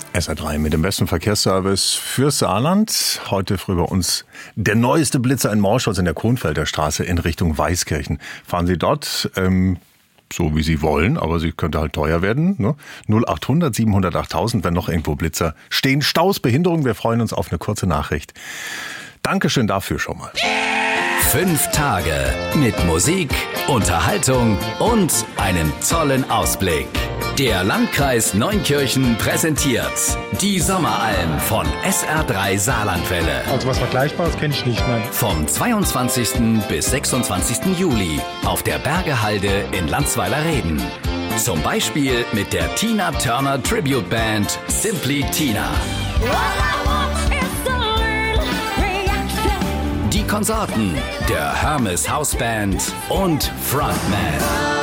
SR3 mit dem besten Verkehrsservice fürs Saarland. Heute früh bei uns der neueste Blitzer in Morscholz in der Kronfelder Straße in Richtung Weißkirchen. Fahren Sie dort so wie Sie wollen, aber sie könnte halt teuer werden. Ne? 0800 700 8000, wenn noch irgendwo Blitzer stehen. Staus, Behinderung, wir freuen uns auf eine kurze Nachricht. Dankeschön dafür schon mal. 5 Tage mit Musik, Unterhaltung und einem tollen Ausblick. Der Landkreis Neunkirchen präsentiert die Sommeralm von SR3 Saarlandwelle. Also was Vergleichbares kenne ich nicht, nein. Vom 22. bis 26. Juli auf der Bergehalde in Landsweiler-Reden. Zum Beispiel mit der Tina Turner Tribute Band Simply Tina. Die Konsorten, der Hermes Hausband und Frontman.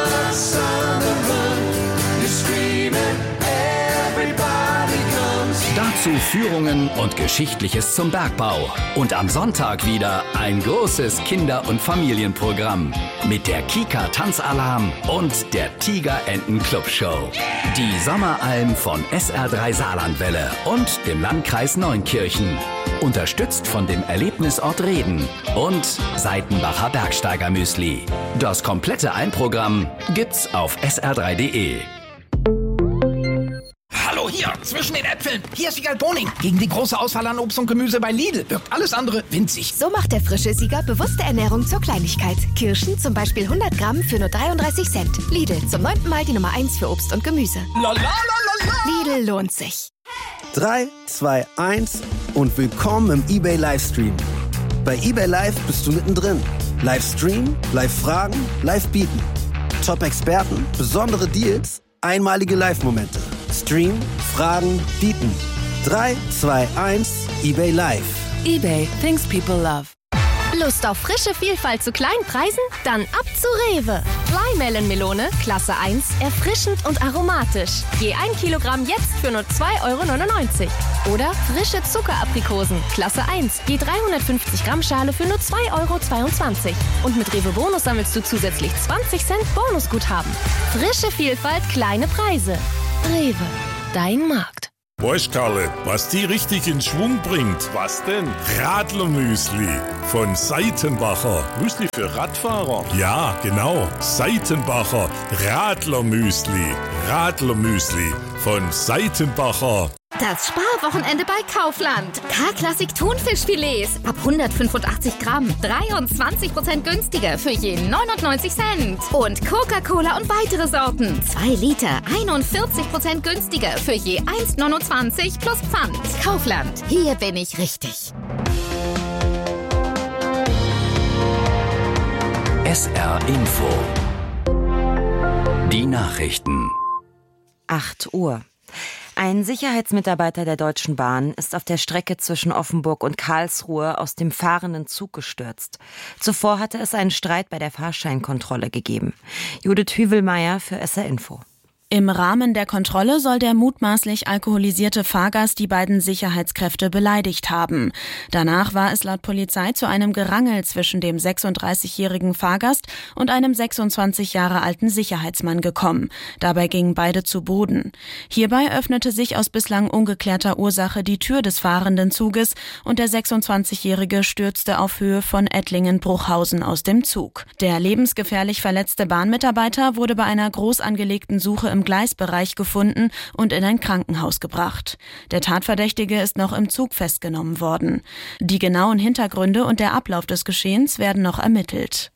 Dazu Führungen und Geschichtliches zum Bergbau. Und am Sonntag wieder ein großes Kinder- und Familienprogramm mit der Kika Tanzalarm und der Tigerenten Clubshow. Die Sommeralm von SR3 Saarlandwelle und dem Landkreis Neunkirchen. Unterstützt von dem Erlebnisort Reden und Seitenbacher Bergsteiger-Müsli. Das komplette Almprogramm gibt's auf sr3.de. Hallo, hier, zwischen den Äpfeln. Hier ist Siegal Boning. Gegen die große Auswahl an Obst und Gemüse bei Lidl wirkt alles andere winzig. So macht der frische Sieger bewusste Ernährung zur Kleinigkeit. Kirschen zum Beispiel 100 Gramm für nur 33 Cent. Lidl, zum 9. Mal die Nummer 1 für Obst und Gemüse. Lidl lohnt sich. 3, 2, 1 und willkommen im eBay Livestream. Bei eBay Live bist du mittendrin. Livestream, Live-Fragen, Live-Bieten. Top-Experten, besondere Deals, einmalige Live-Momente. Stream, Fragen, Bieten. 3, 2, 1, eBay Live. eBay, things people love. Lust auf frische Vielfalt zu kleinen Preisen? Dann ab zu Rewe. Flymelon-Melone, Klasse 1, erfrischend und aromatisch. Je 1 Kilogramm jetzt für nur 2,99 €. Oder frische Zuckeraprikosen, Klasse 1, je 350 Gramm Schale für nur 2,22 €. Und mit Rewe Bonus sammelst du zusätzlich 20 Cent Bonusguthaben. Frische Vielfalt, kleine Preise. Rewe, dein Markt. Weißt Karle, was die richtig in Schwung bringt? Was denn? Radlermüsli von Seitenbacher. Müsli für Radfahrer? Ja, genau. Seitenbacher Radlermüsli. Radlermüsli von Seitenbacher. Das Sparwochenende bei Kaufland. K-Klassik Thunfischfilets ab 185 Gramm. 23% günstiger für je 99 Cent. Und Coca-Cola und weitere Sorten. 2 Liter, 41% günstiger für je 1,29 plus Pfand. Kaufland, hier bin ich richtig. SR Info. Die Nachrichten. 8 Uhr. Ein Sicherheitsmitarbeiter der Deutschen Bahn ist auf der Strecke zwischen Offenburg und Karlsruhe aus dem fahrenden Zug gestürzt. Zuvor hatte es einen Streit bei der Fahrscheinkontrolle gegeben. Judith Hüvelmeier für SR Info. Im Rahmen der Kontrolle soll der mutmaßlich alkoholisierte Fahrgast die beiden Sicherheitskräfte beleidigt haben. Danach war es laut Polizei zu einem Gerangel zwischen dem 36-jährigen Fahrgast und einem 26 Jahre alten Sicherheitsmann gekommen. Dabei gingen beide zu Boden. Hierbei öffnete sich aus bislang ungeklärter Ursache die Tür des fahrenden Zuges und der 26-jährige stürzte auf Höhe von Ettlingen-Bruchhausen aus dem Zug. Der lebensgefährlich verletzte Bahnmitarbeiter wurde bei einer groß angelegten Suche im Gleisbereich gefunden und in ein Krankenhaus gebracht. Der Tatverdächtige ist noch im Zug festgenommen worden. Die genauen Hintergründe und der Ablauf des Geschehens werden noch ermittelt.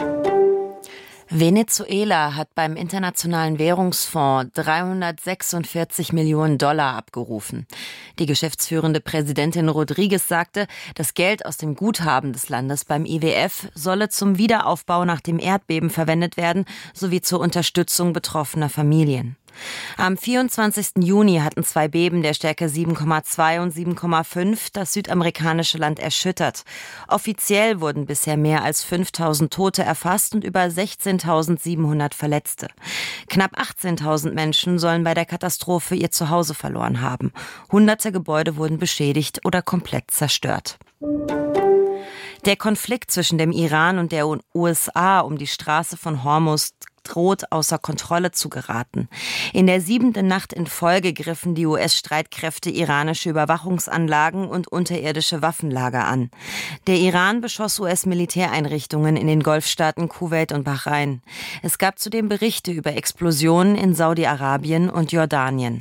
Venezuela hat beim Internationalen Währungsfonds 346 Millionen $ abgerufen. Die geschäftsführende Präsidentin Rodriguez sagte, das Geld aus dem Guthaben des Landes beim IWF solle zum Wiederaufbau nach dem Erdbeben verwendet werden, sowie zur Unterstützung betroffener Familien. Am 24. Juni hatten 2 Beben der Stärke 7,2 und 7,5 das südamerikanische Land erschüttert. Offiziell wurden bisher mehr als 5.000 Tote erfasst und über 16.700 Verletzte. Knapp 18.000 Menschen sollen bei der Katastrophe ihr Zuhause verloren haben. Hunderte Gebäude wurden beschädigt oder komplett zerstört. Der Konflikt zwischen dem Iran und der USA um die Straße von Hormuz droht außer Kontrolle zu geraten. In der 7. Nacht in Folge griffen die US-Streitkräfte iranische Überwachungsanlagen und unterirdische Waffenlager an. Der Iran beschoss US-Militäreinrichtungen in den Golfstaaten Kuwait und Bahrain. Es gab zudem Berichte über Explosionen in Saudi-Arabien und Jordanien.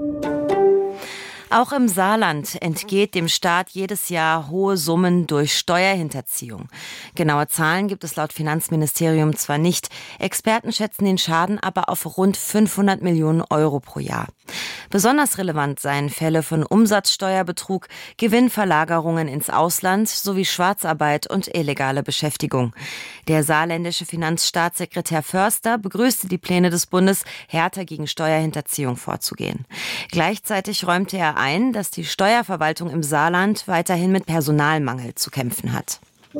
Auch im Saarland entgeht dem Staat jedes Jahr hohe Summen durch Steuerhinterziehung. Genaue Zahlen gibt es laut Finanzministerium zwar nicht, Experten schätzen den Schaden aber auf rund 500 Millionen Euro pro Jahr. Besonders relevant seien Fälle von Umsatzsteuerbetrug, Gewinnverlagerungen ins Ausland sowie Schwarzarbeit und illegale Beschäftigung. Der saarländische Finanzstaatssekretär Förster begrüßte die Pläne des Bundes, härter gegen Steuerhinterziehung vorzugehen. Gleichzeitig räumte er ein, dass die Steuerverwaltung im Saarland weiterhin mit Personalmangel zu kämpfen hat.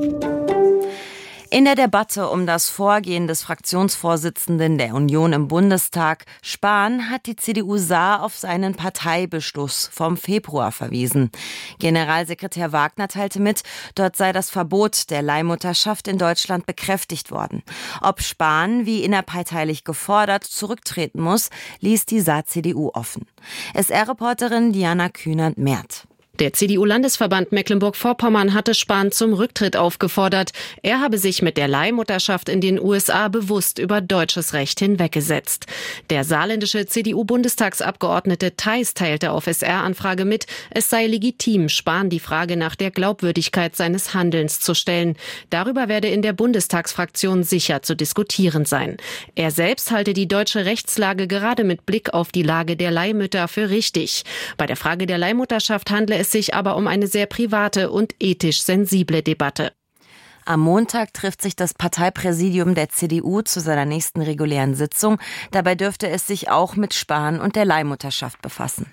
In der Debatte um das Vorgehen des Fraktionsvorsitzenden der Union im Bundestag, Spahn, hat die CDU Saar auf seinen Parteibeschluss vom Februar verwiesen. Generalsekretär Wagner teilte mit, dort sei das Verbot der Leihmutterschaft in Deutschland bekräftigt worden. Ob Spahn, wie innerparteilich gefordert, zurücktreten muss, ließ die Saar-CDU offen. SR-Reporterin Diana Kühnert-Mehrt. Der CDU-Landesverband Mecklenburg-Vorpommern hatte Spahn zum Rücktritt aufgefordert. Er habe sich mit der Leihmutterschaft in den USA bewusst über deutsches Recht hinweggesetzt. Der saarländische CDU-Bundestagsabgeordnete Theis teilte auf SR-Anfrage mit, es sei legitim, Spahn die Frage nach der Glaubwürdigkeit seines Handelns zu stellen. Darüber werde in der Bundestagsfraktion sicher zu diskutieren sein. Er selbst halte die deutsche Rechtslage gerade mit Blick auf die Lage der Leihmütter für richtig. Bei der Frage der Leihmutterschaft handle es sich aber um eine sehr private und ethisch sensible Debatte. Am Montag trifft sich das Parteipräsidium der CDU zu seiner nächsten regulären Sitzung. Dabei dürfte es sich auch mit Spahn und der Leihmutterschaft befassen.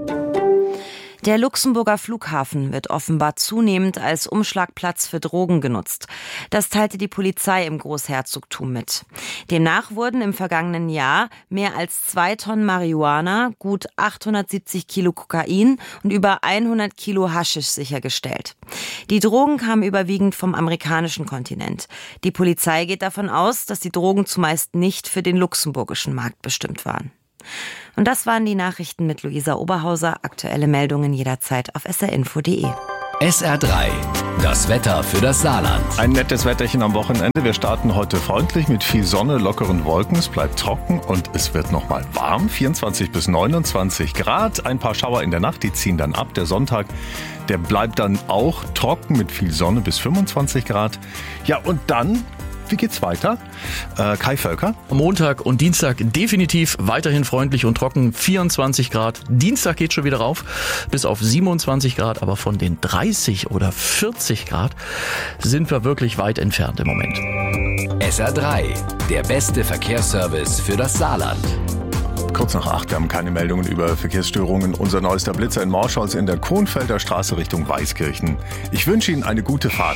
Der Luxemburger Flughafen wird offenbar zunehmend als Umschlagplatz für Drogen genutzt. Das teilte die Polizei im Großherzogtum mit. Demnach wurden im vergangenen Jahr mehr als 2 Tonnen Marihuana, gut 870 Kilo Kokain und über 100 Kilo Haschisch sichergestellt. Die Drogen kamen überwiegend vom amerikanischen Kontinent. Die Polizei geht davon aus, dass die Drogen zumeist nicht für den luxemburgischen Markt bestimmt waren. Und das waren die Nachrichten mit Luisa Oberhauser. Aktuelle Meldungen jederzeit auf srinfo.de. SR3, das Wetter für das Saarland. Ein nettes Wetterchen am Wochenende. Wir starten heute freundlich mit viel Sonne, lockeren Wolken. Es bleibt trocken und es wird nochmal warm. 24 bis 29 Grad. Ein paar Schauer in der Nacht, die ziehen dann ab. Der Sonntag, der bleibt dann auch trocken mit viel Sonne bis 25 Grad. Ja, und dann... Wie geht's weiter? Kai Völker? Am Montag und Dienstag definitiv weiterhin freundlich und trocken, 24 Grad. Dienstag geht schon wieder rauf, bis auf 27 Grad, aber von den 30 oder 40 Grad sind wir wirklich weit entfernt im Moment. SR3, der beste Verkehrsservice für das Saarland. Kurz nach 8, wir haben keine Meldungen über Verkehrsstörungen. Unser neuester Blitzer in Morscholz in der Kronfelder Straße Richtung Weißkirchen. Ich wünsche Ihnen eine gute Fahrt.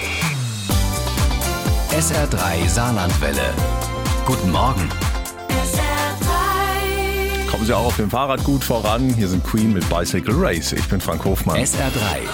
SR3 Saarlandwelle. Guten Morgen. Kommen Sie auch auf dem Fahrrad gut voran. Hier sind Queen mit Bicycle Race. Ich bin Frank Hofmann. SR3.